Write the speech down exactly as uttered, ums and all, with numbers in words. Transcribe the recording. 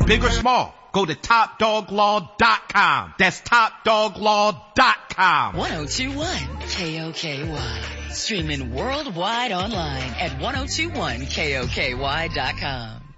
big or small, go to top dog law dot com. That's top dog law dot com. ten twenty-one K O K Y. Streaming worldwide online at ten twenty-one K O K Y dot com.